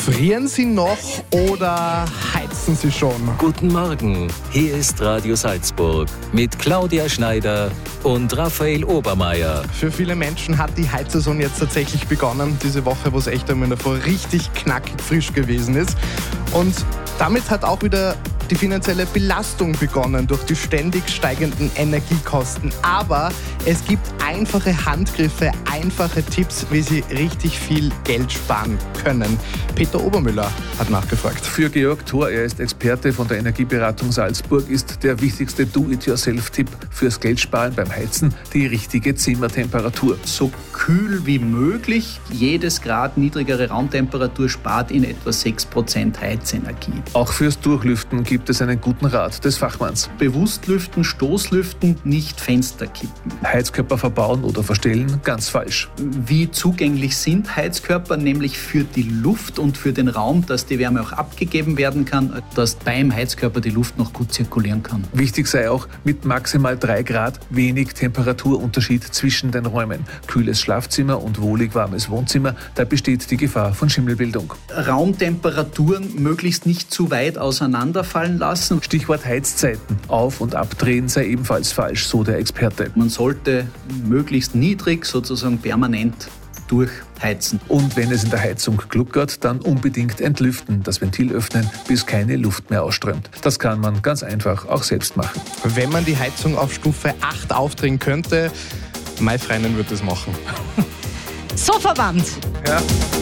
Frieren Sie noch oder heizen Sie schon? Guten Morgen, hier ist Radio Salzburg mit Claudia Schneider und Raphael Obermeier. Für viele Menschen hat die Heizsaison jetzt tatsächlich begonnen. Diese Woche, wo es echt einmal davor richtig knackig frisch gewesen ist. Und damit hat auch wieder die finanzielle Belastung begonnen durch die ständig steigenden Energiekosten. Aber es gibt einfache Handgriffe, einfache Tipps, wie Sie richtig viel Geld sparen können. Peter Obermüller hat nachgefragt. Für Georg Thor, er ist Experte von der Energieberatung Salzburg, ist der wichtigste Do-it-yourself-Tipp fürs Geldsparen beim Heizen die richtige Zimmertemperatur. So kühl wie möglich. Jedes Grad niedrigere Raumtemperatur spart in etwa 6% Heizenergie. Auch fürs Durchlüften gibt es einen guten Rat des Fachmanns. Bewusst lüften, Stoßlüften, nicht Fenster kippen. Heizkörper verbauen oder verstellen, ganz falsch. Wie zugänglich sind Heizkörper? Nämlich für die Luft und für den Raum, dass die Wärme auch abgegeben werden kann, dass beim Heizkörper die Luft noch gut zirkulieren kann. Wichtig sei auch, mit maximal 3 Grad wenig Temperaturunterschied zwischen den Räumen. Kühles Schlafzimmer und wohlig warmes Wohnzimmer, da besteht die Gefahr von Schimmelbildung. Raumtemperaturen möglichst nicht zu weit auseinanderfallen lassen. Stichwort Heizzeiten. Auf- und abdrehen sei ebenfalls falsch, so der Experte. Man sollte möglichst niedrig, sozusagen permanent durchheizen. Und wenn es in der Heizung gluckert, dann unbedingt entlüften, das Ventil öffnen, bis keine Luft mehr ausströmt. Das kann man ganz einfach auch selbst machen. Wenn man die Heizung auf Stufe 8 aufdrehen könnte, mein Freundin wird das machen. So verwandt. Ja.